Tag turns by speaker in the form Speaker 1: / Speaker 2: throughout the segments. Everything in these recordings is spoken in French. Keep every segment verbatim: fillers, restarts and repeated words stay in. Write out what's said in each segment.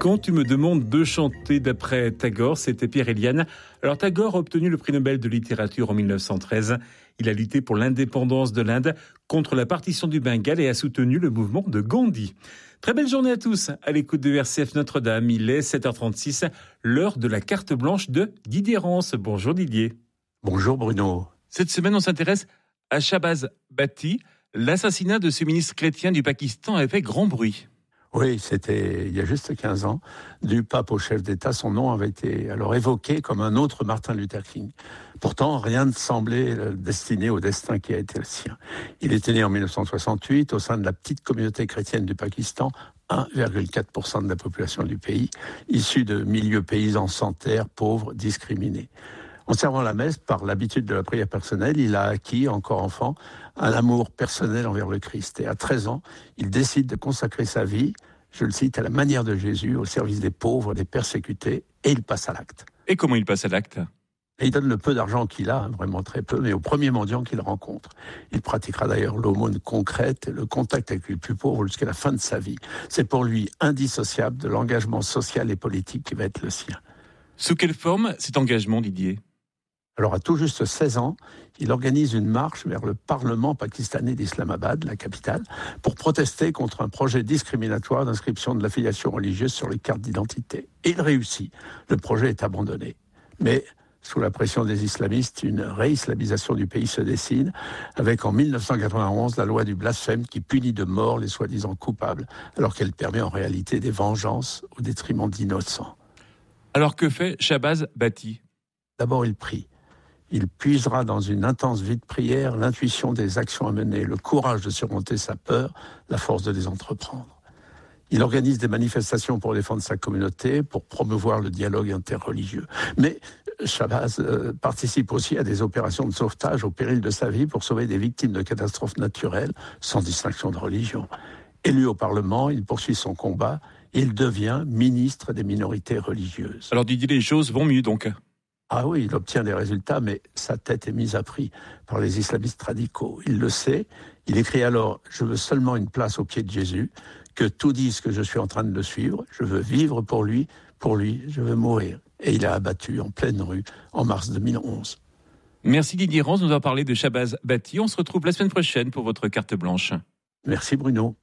Speaker 1: Quand tu me demandes de chanter d'après Tagore, c'était Pierre Eliane. Alors Tagore a obtenu le prix Nobel de littérature en dix-neuf cent treize. Il a lutté pour l'indépendance de l'Inde contre la partition du Bengale et a soutenu le mouvement de Gandhi. Très belle journée à tous à l'écoute de R C F Notre-Dame. Il est sept heures trente-six, l'heure de la carte blanche de Didier Rance. Bonjour Didier.
Speaker 2: Bonjour Bruno.
Speaker 1: Cette semaine, on s'intéresse à Shahbaz Bhatti. L'assassinat de ce ministre chrétien du Pakistan a fait grand bruit.
Speaker 2: Oui, c'était il y a juste quinze ans. Du pape au chef d'État, son nom avait été alors évoqué comme un autre Martin Luther King. Pourtant, rien ne semblait destiné au destin qui a été le sien. Il était né en dix-neuf cent soixante-huit au sein de la petite communauté chrétienne du Pakistan, un virgule quatre pour cent de la population du pays, issue de milieux paysans sans terre, pauvres, discriminés. En servant la messe, par l'habitude de la prière personnelle, il a acquis, encore enfant, un amour personnel envers le Christ. Et à treize ans, il décide de consacrer sa vie, je le cite, à la manière de Jésus, au service des pauvres, des persécutés, et il passe à l'acte.
Speaker 1: Et comment il passe à l'acte ?
Speaker 2: Et il donne le peu d'argent qu'il a, vraiment très peu, mais au premier mendiant qu'il rencontre. Il pratiquera d'ailleurs l'aumône concrète, le contact avec les plus pauvres jusqu'à la fin de sa vie. C'est pour lui indissociable de l'engagement social et politique qui va être le sien.
Speaker 1: Sous quelle forme cet engagement, Didier ?
Speaker 2: Alors, à tout juste seize ans, il organise une marche vers le Parlement pakistanais d'Islamabad, la capitale, pour protester contre un projet discriminatoire d'inscription de l'affiliation religieuse sur les cartes d'identité. Et il réussit. Le projet est abandonné. Mais, sous la pression des islamistes, une réislamisation du pays se dessine, avec en dix-neuf cent quatre-vingt-onze la loi du blasphème qui punit de mort les soi-disant coupables, alors qu'elle permet en réalité des vengeances au détriment d'innocents.
Speaker 1: Alors que fait Shahbaz Bhatti ?
Speaker 2: D'abord, il prie. Il puisera dans une intense vie de prière l'intuition des actions à mener, le courage de surmonter sa peur, la force de les entreprendre. Il organise des manifestations pour défendre sa communauté, pour promouvoir le dialogue interreligieux. Mais Shahbaz euh, participe aussi à des opérations de sauvetage au péril de sa vie pour sauver des victimes de catastrophes naturelles, sans distinction de religion. Élu au Parlement, il poursuit son combat. Il devient ministre des minorités religieuses.
Speaker 1: Alors Didier, les choses vont mieux donc ?
Speaker 2: Ah oui, il obtient des résultats, mais sa tête est mise à prix par les islamistes radicaux. Il le sait. Il écrit alors « Je veux seulement une place au pied de Jésus, que tout dise que je suis en train de le suivre. Je veux vivre pour lui, pour lui, je veux mourir. » Et il est abattu en pleine rue en mars deux mille onze.
Speaker 1: Merci Didier Rance de nous avoir parlé de Shahbaz Bhatti. On se retrouve la semaine prochaine pour votre carte blanche.
Speaker 2: Merci Bruno.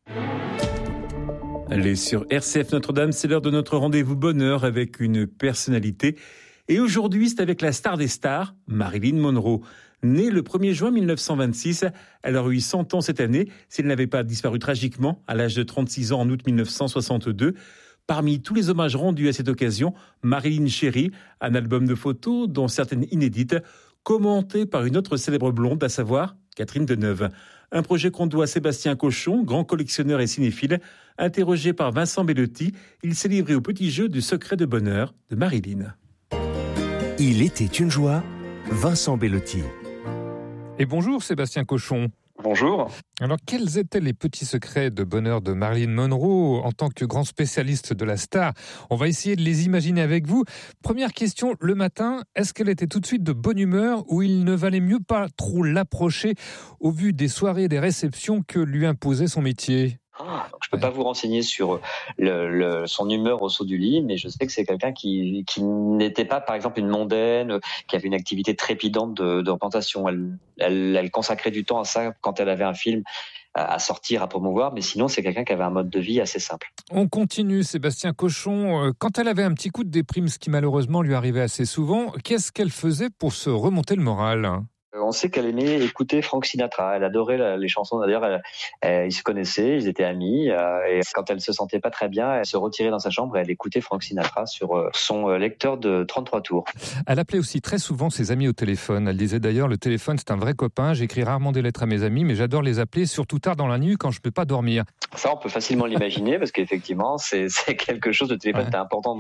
Speaker 1: Allez, sur R C F Notre-Dame, c'est l'heure de notre rendez-vous bonheur avec une personnalité. Et aujourd'hui, c'est avec la star des stars, Marilyn Monroe. Née le premier juin mille neuf cent vingt-six, elle aurait eu cent ans cette année si elle n'avait pas disparu tragiquement à l'âge de trente-six ans en août mille neuf cent soixante-deux. Parmi tous les hommages rendus à cette occasion, Marilyn Chérie, un album de photos, dont certaines inédites, commenté par une autre célèbre blonde, à savoir Catherine Deneuve. Un projet qu'on doit à Sébastien Cochon, grand collectionneur et cinéphile. Interrogé par Vincent Bellotti, il s'est livré au petit jeu du secret de bonheur de Marilyn.
Speaker 3: Il était une joie, Vincent Bellotti.
Speaker 4: Et bonjour Sébastien Cochon.
Speaker 5: Bonjour.
Speaker 4: Alors, quels étaient les petits secrets de bonheur de Marilyn Monroe en tant que grand spécialiste de la star ? On va essayer de les imaginer avec vous. Première question, le matin, est-ce qu'elle était tout de suite de bonne humeur ou il ne valait mieux pas trop l'approcher au vu des soirées et des réceptions que lui imposait son métier ?
Speaker 5: Ah, je ne peux pas vous renseigner sur le, le, son humeur au saut du lit, mais je sais que c'est quelqu'un qui, qui n'était pas, par exemple, une mondaine, qui avait une activité trépidante de, de représentation. Elle, elle, elle consacrait du temps à ça quand elle avait un film à sortir, à promouvoir, mais sinon, c'est quelqu'un qui avait un mode de vie assez simple.
Speaker 4: On continue, Sébastien Cochon. Quand elle avait un petit coup de déprime, ce qui malheureusement lui arrivait assez souvent, qu'est-ce qu'elle faisait pour se remonter le moral ?
Speaker 5: On sait qu'elle aimait écouter Frank Sinatra. Elle adorait les chansons. D'ailleurs, elle, elle, ils se connaissaient, ils étaient amis. Et quand elle se sentait pas très bien, elle se retirait dans sa chambre et elle écoutait Frank Sinatra sur son lecteur de trente-trois tours.
Speaker 4: Elle appelait aussi très souvent ses amis au téléphone. Elle disait d'ailleurs, le téléphone, c'est un vrai copain. J'écris rarement des lettres à mes amis, mais j'adore les appeler, surtout tard dans la nuit quand je peux pas dormir.
Speaker 5: Ça, on peut facilement l'imaginer parce qu'effectivement, c'est, c'est quelque chose de téléphone
Speaker 4: ouais.
Speaker 5: important dans,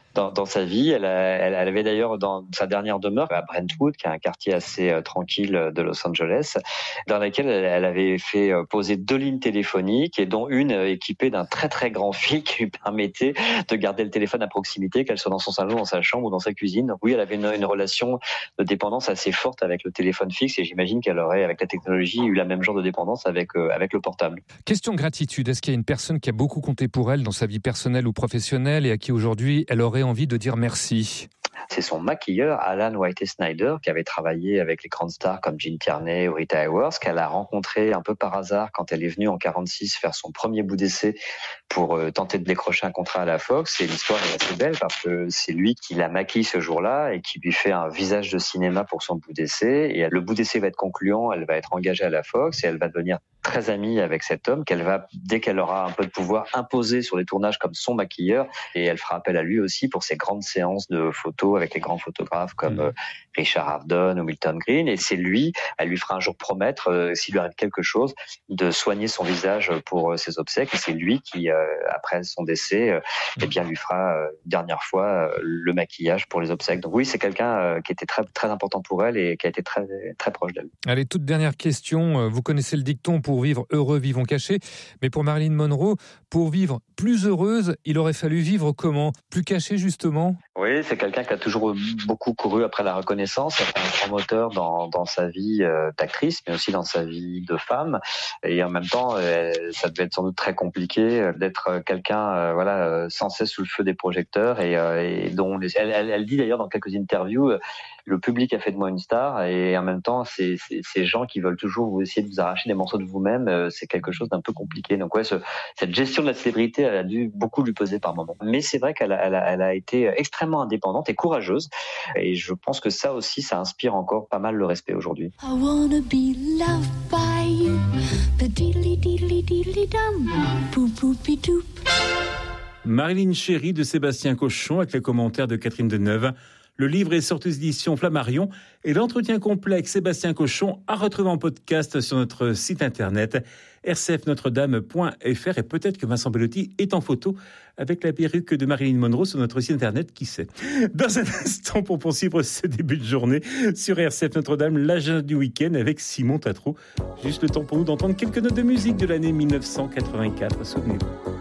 Speaker 5: dans, dans sa vie. Elle, a, elle, elle avait d'ailleurs dans sa dernière demeure à Brentwood, qui est un quartier assez euh, tranquille de Los Angeles, dans laquelle elle, elle avait fait euh, poser deux lignes téléphoniques et dont une euh, équipée d'un très très grand fil qui lui permettait de garder le téléphone à proximité, qu'elle soit dans son salon, dans sa chambre ou dans sa cuisine. Donc oui, elle avait une, une relation de dépendance assez forte avec le téléphone fixe et j'imagine qu'elle aurait, avec la technologie, eu la même genre de dépendance avec, euh, avec le portable.
Speaker 4: Question gratitude. Est-ce qu'il y a une personne qui a beaucoup compté pour elle dans sa vie personnelle ou professionnelle et à qui aujourd'hui elle aurait envie de dire merci?
Speaker 5: C'est son maquilleur, Alan Whitey-Snyder, qui avait travaillé avec les grandes stars comme Gene Tierney ou Rita Hayworth, qu'elle a rencontré un peu par hasard quand elle est venue en quarante-six faire son premier bout d'essai pour euh, tenter de décrocher un contrat à la Fox. Et l'histoire est assez belle parce que c'est lui qui la maquille ce jour-là et qui lui fait un visage de cinéma pour son bout d'essai. Et le bout d'essai va être concluant, elle va être engagée à la Fox et elle va devenir très amie avec cet homme qu'elle va, dès qu'elle aura un peu de pouvoir, imposer sur les tournages comme son maquilleur. Et elle fera appel à lui aussi pour ses grandes séances de photos avec les grands photographes comme mmh. Richard Avedon ou Milton Green. Et c'est lui, elle lui fera un jour promettre, euh, s'il lui arrive quelque chose, de soigner son visage pour euh, ses obsèques. Et c'est lui qui, euh, après son décès, euh, eh bien, lui fera euh, une dernière fois euh, le maquillage pour les obsèques. Donc oui, c'est quelqu'un euh, qui était très, très important pour elle et qui a été très, très proche d'elle.
Speaker 4: Allez, toute dernière question. Vous connaissez le dicton, pour vivre heureux, vivons cachés. Mais pour Marilyn Monroe, pour vivre plus heureuse, il aurait fallu vivre comment? Plus caché, justement?
Speaker 5: Oui, c'est quelqu'un qui a toujours beaucoup couru après la reconnaissance. Elle a un grand moteur dans, dans sa vie euh, d'actrice, mais aussi dans sa vie de femme. Et en même temps, euh, ça devait être sans doute très compliqué d'être quelqu'un, euh, voilà, euh, sans cesse sous le feu des projecteurs et, euh, et dont les, elle, elle, elle dit d'ailleurs dans quelques interviews, euh, le public a fait de moi une star. Et en même temps, c'est, c'est, ces gens qui veulent toujours vous essayer de vous arracher des morceaux de vous-même, euh, c'est quelque chose d'un peu compliqué. Donc ouais, ce, cette gestion de la célébrité, elle a dû beaucoup lui peser par moments. Mais c'est vrai qu'elle a, elle a, elle a été extrêmement indépendante et courageuse. Et je pense que ça aussi, ça inspire encore pas mal le respect aujourd'hui.
Speaker 1: I wanna be loved by you. Marilyn Chérie de Sébastien Cochon avec les commentaires de Catherine Deneuve. Le livre est sorti aux éditions Flammarion et l'entretien complet avec Sébastien Cochon à retrouver en podcast sur notre site internet r c f notre dame point f r et peut-être que Vincent Bellotti est en photo avec la perruque de Marilyn Monroe sur notre site internet, qui sait. Dans un instant, pour poursuivre ce début de journée sur R C F Notre-Dame, l'agenda du week-end avec Simon Tatro. Juste le temps pour nous d'entendre quelques notes de musique de l'année mille neuf cent quatre-vingt-quatre, souvenez-vous.